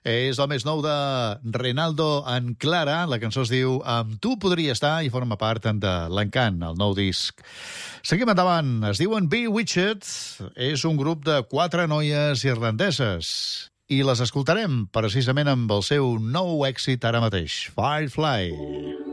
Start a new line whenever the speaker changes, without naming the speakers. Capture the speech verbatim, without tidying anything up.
És el més nou de Renaldo en Clara. La cançó es diu Amb tu podria estar i forma part de l'Encant, el nou disc. Seguim endavant. Es diuen Bewitched. És un grup de quatre noies irlandeses. I les escoltarem precisament amb el seu nou èxit ara mateix, Firefly.